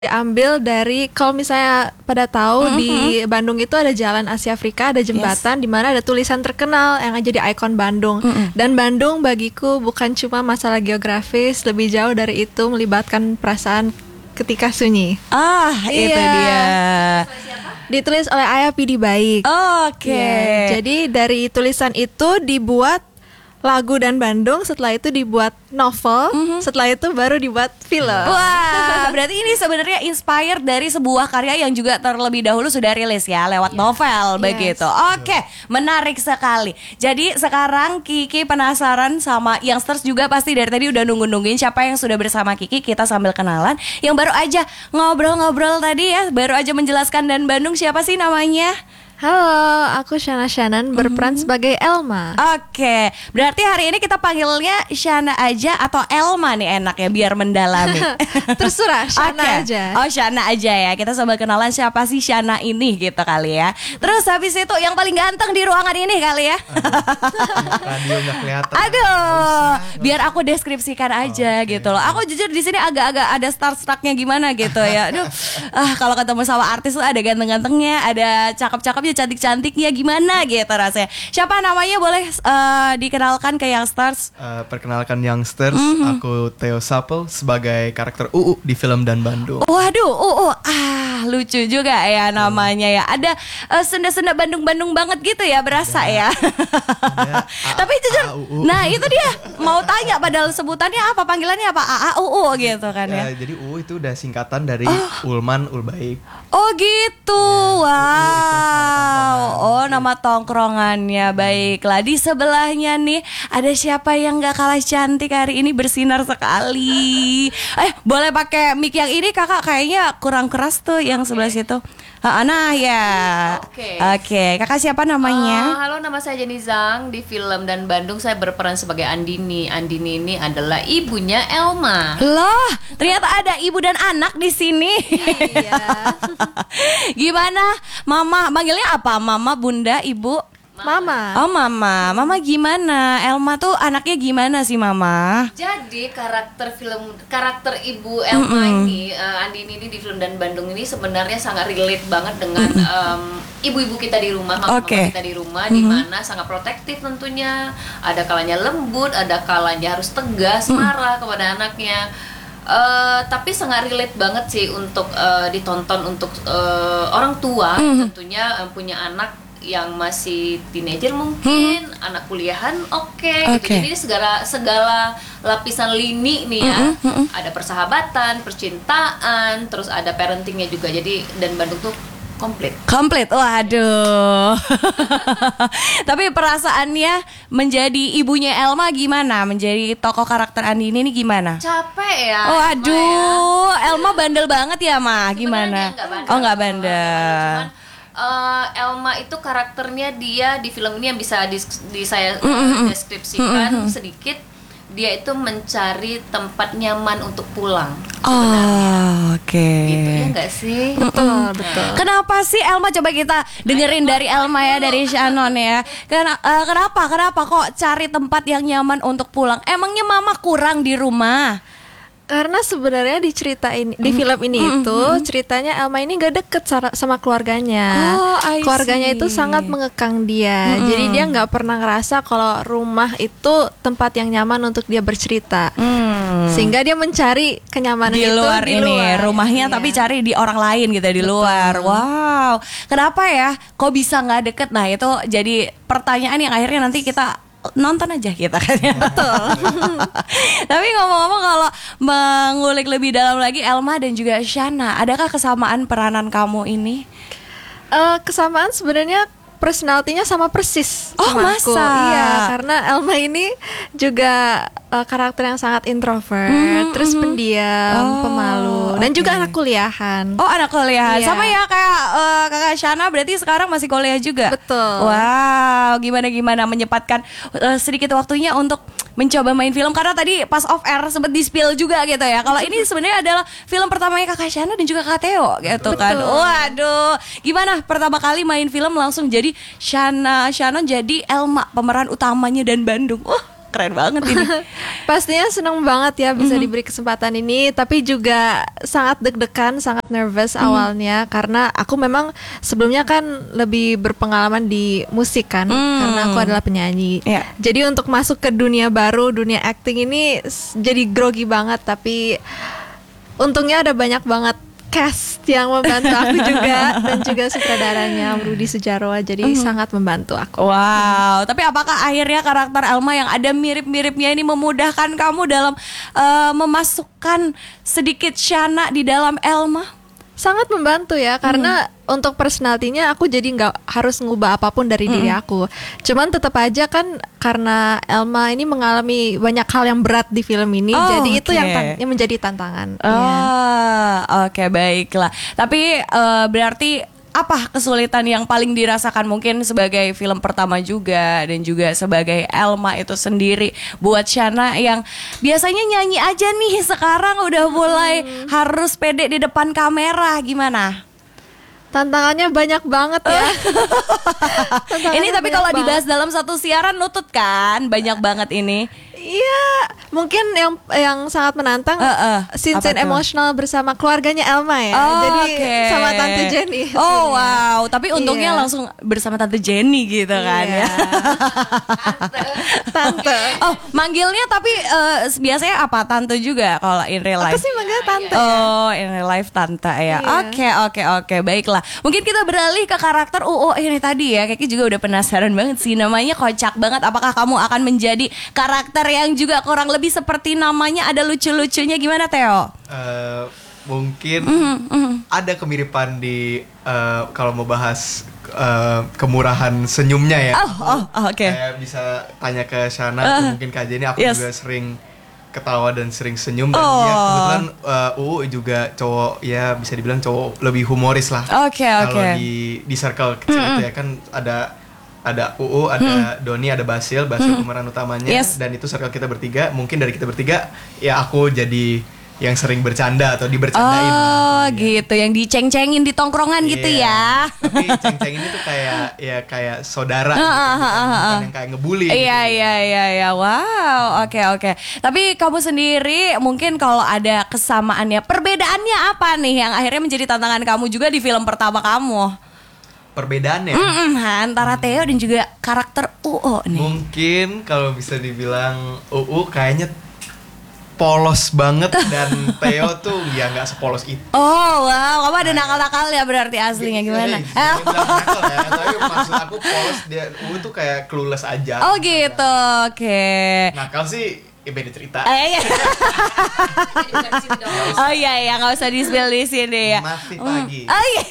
diambil dari, kalau misalnya pada tahu di Bandung itu ada Jalan Asia Afrika, ada jembatan di mana ada tulisan terkenal yang jadi ikon Bandung. Dan Bandung bagiku bukan cuma masalah geografis, lebih jauh dari itu, melibatkan perasaan ketika sunyi. Itu dia. Ditulis oleh Ayah Pidi Baik. Oke. Ya, jadi dari tulisan itu dibuat lagu dan Bandung, setelah itu dibuat novel, setelah itu baru dibuat film. Wah, berarti ini sebenarnya inspired dari sebuah karya yang juga terlebih dahulu sudah rilis ya lewat novel begitu. Oke, menarik sekali. Jadi sekarang Kiki penasaran sama youngsters juga pasti dari tadi udah nungguin siapa yang sudah bersama Kiki, kita sambil kenalan. Yang baru aja ngobrol-ngobrol tadi ya, baru aja menjelaskan dan Bandung, siapa sih namanya? Halo, aku Shana Shanan, berperan sebagai Elma. Oke, berarti hari ini kita panggilnya Shana aja atau Elma nih enak ya biar mendalami. Terserah, Shana aja. Oh, Shana aja ya. Kita coba kenalan siapa sih Shana ini gitu kali ya. Terus habis itu yang paling ganteng di ruangan ini kali ya. Radionya kelihatan. Aduh, biar aku deskripsikan aja gitu loh. Aku jujur di sini agak-agak ada starstrucknya gimana gitu ya. Aduh, kalau ketemu sama artis tuh ada ganteng-gantengnya, ada cakep-cakepnya, cantik-cantiknya, gimana gitu rasanya. Siapa namanya, boleh dikenalkan ke youngsters? Perkenalkan youngsters, aku Theo Sapel sebagai karakter di film Dan Bandung. Waduh, lucu juga ya namanya ya. Ada senda-senda Bandung-Bandung banget gitu ya, berasa ya. Tapi jujur, nah itu dia mau tanya, padahal sebutannya apa, panggilannya apa, gitu kan ya. Jadi itu udah singkatan dari Ulman Ulbaik. Oh gitu, wow. Oh, nama tongkrongannya. Baiklah, di sebelahnya nih ada siapa yang gak kalah cantik hari ini, bersinar sekali. Boleh pakai mic yang ini kakak, kayaknya kurang keras tuh yang sebelah situ. Nah ya. Oke. Kakak siapa namanya? Halo, nama saya Jenny Zhang. Di film Dan Bandung saya berperan sebagai Andini. Andini ini adalah ibunya Elma. Loh, ternyata ada ibu dan anak di sini. Iya. Gimana, Mama? Manggilnya apa? Mama, Bunda, Ibu? Mama. Oh, Mama gimana? Elma tuh anaknya gimana sih, Mama? Jadi karakter ibu Elma ini, Andini ini di film Dan Bandung ini sebenarnya sangat relate banget dengan ibu-ibu kita di rumah, mama kita di rumah, di mana sangat protektif tentunya. Ada kalanya lembut, ada kalanya harus tegas, marah kepada anaknya. Tapi sangat relate banget sih untuk ditonton untuk orang tua tentunya punya anak yang masih teenager mungkin, anak kuliahan gitu. Jadi segala lapisan lini nih ya. Ada persahabatan, percintaan, terus ada parentingnya juga. Jadi Dan Bandung tuh komplit. Waduh. Tapi perasaannya menjadi ibunya Elma gimana? Menjadi tokoh karakter Andini ini gimana? Capek ya. Waduh, Elma bandel banget ya, Ma? Gimana? Nggak bandel. Cuman Elma itu karakternya dia di film ini yang bisa saya deskripsikan sedikit. Dia itu mencari tempat nyaman untuk pulang. Gitu ya nggak sih? Betul. Kenapa sih Elma? Coba kita dengerin dari Elma ya, dari Shannon ya. Kenapa kok cari tempat yang nyaman untuk pulang? Emangnya Mama kurang di rumah? Karena sebenarnya di cerita ini, di film ini itu ceritanya Elma ini gak deket sama keluarganya. Keluarganya itu sangat mengekang dia. Jadi dia nggak pernah ngerasa kalau rumah itu tempat yang nyaman untuk dia bercerita. Sehingga dia mencari kenyamanan di itu luar di ini luar. rumahnya, tapi cari di orang lain gitu, di luar. Wow, kenapa ya? Kok bisa nggak deket? Nah itu jadi pertanyaan yang akhirnya nanti kita nonton aja kita kan ya. Betul. Tapi ngomong-ngomong, kalau mengulik lebih dalam lagi Elma dan juga Shana, adakah kesamaan peranan kamu ini? Kesamaan sebenarnya personalitinya sama persis masa? sama aku. Iya, karena Elma ini juga karakter yang sangat introvert, terus pendiam, pemalu, dan juga anak kuliahan. Oh, anak kuliahan. Iya. Sama ya kayak kakak Shana, berarti sekarang masih kuliah juga. Betul. Wow, gimana menyempatkan sedikit waktunya untuk mencoba main film, karena tadi pas off air sempat di-spill juga gitu ya. Kalau ini sebenarnya adalah film pertamanya kakak Shana dan juga kakak Theo gitu. Betul. Kan. Waduh, gimana pertama kali main film langsung jadi Shana jadi Elma pemeran utamanya Dan Bandung. keren banget ini. Pastinya seneng banget ya bisa diberi kesempatan ini, tapi juga sangat deg-degan, sangat nervous awalnya karena aku memang sebelumnya kan lebih berpengalaman di musik kan, karena aku adalah penyanyi. Yeah. Jadi untuk masuk ke dunia baru, dunia acting ini jadi grogi banget, tapi untungnya ada banyak banget cast yang membantu aku juga dan juga sutradaranya Rudy Sujarwa, jadi sangat membantu aku. Wow, tapi apakah akhirnya karakter Elma yang ada mirip-miripnya ini memudahkan kamu dalam memasukkan sedikit Shana di dalam Elma? Sangat membantu ya, karena untuk personalitinya aku jadi nggak harus ngubah apapun dari diri aku. Cuman tetap aja kan karena Elma ini mengalami banyak hal yang berat di film ini, jadi itu yang menjadi tantangan. Oke, baiklah. Tapi berarti apa kesulitan yang paling dirasakan mungkin sebagai film pertama juga dan juga sebagai Elma itu sendiri buat Shana yang biasanya nyanyi aja nih, sekarang udah mulai harus pede di depan kamera, gimana? Tantangannya banyak banget ya. Ini tapi kalau dibahas dalam satu siaran nutut kan, banyak banget ini. Iya, mungkin yang sangat menantang scene emosional bersama keluarganya Elma ya. Jadi sama Tante Jenny. Oh wow, tapi untungnya langsung bersama Tante Jenny gitu kan ya. Tante. Oh, manggilnya tapi biasanya apa? Tante juga kalau in real life? Aku sih manggilnya Tante. Oh, in real life Tante ya. Oke, baiklah. Mungkin kita beralih ke karakter UU ini tadi ya. Kayaknya juga udah penasaran banget sih, namanya kocak banget. Apakah kamu akan menjadi karakter yang juga kurang lebih seperti namanya, ada lucu-lucunya, gimana Theo? Mungkin ada kemiripan di kalau mau bahas kemurahan senyumnya ya. Oke. Kayak bisa tanya ke Shana atau mungkin Kak Jenny, aku juga sering ketawa dan sering senyum, dan ya kebetulan UU juga cowok, ya bisa dibilang cowok lebih humoris lah. Kalau di circle kecil itu ya kan ada UU, ada Doni, ada Basil pemeran utamanya, dan itu circle kita bertiga. Mungkin dari kita bertiga ya aku jadi yang sering bercanda atau dibercandain. Gitu, yang diceng-cengin di tongkrongan gitu ya. Tapi ceng-cengin itu kayak saudara gitu, bukan yang kayak ngebully. Iya. Wow, oke. Tapi kamu sendiri mungkin kalau ada kesamaannya, perbedaannya apa nih yang akhirnya menjadi tantangan kamu juga di film pertama kamu? Perbedaannya antara Theo dan juga karakter UU nih. Mungkin kalau bisa dibilang UU kayaknya polos banget dan Theo tuh ya nggak sepolos itu. Oh wow, kamu ada nakal-nakal ya berarti aslinya, gimana? Nakal ya, tapi maksud aku polos, dia UU tuh kayak clueless aja. Oh gitu, oke. Nakal sih beda cerita. Oh iya, nggak usah di-spill di sini ya. Masih pagi. Oh iya.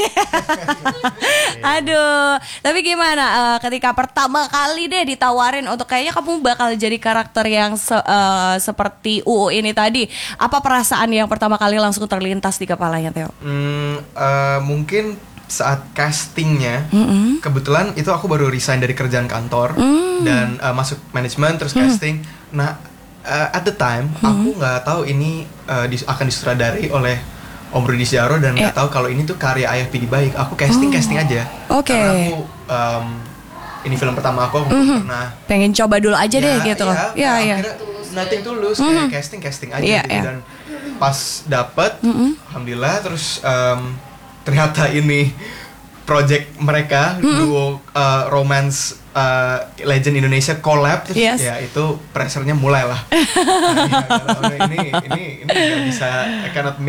Aduh, tapi gimana ketika pertama kali deh ditawarin untuk kayaknya kamu bakal jadi karakter yang seperti UU ini tadi, apa perasaan yang pertama kali langsung terlintas di kepalanya Theo? Mungkin saat castingnya, kebetulan itu aku baru resign dari kerjaan kantor dan masuk manajemen terus casting. Nah, at the time aku nggak tahu ini akan disutradari oleh Om Rudy Sujarwo dan nggak tahu kalau ini tuh karya Ayah Pidi Baik. Aku casting aja. Karena aku ini film pertama aku pernah pengen coba dulu aja deh gitu. Akhirnya nothing tulus, kayak casting aja gitu. Dan pas dapet, alhamdulillah, terus ternyata ini project mereka duo romance legend Indonesia collab, terus ya itu pressure-nya mulai lah. Ini nggak bisa, I cannot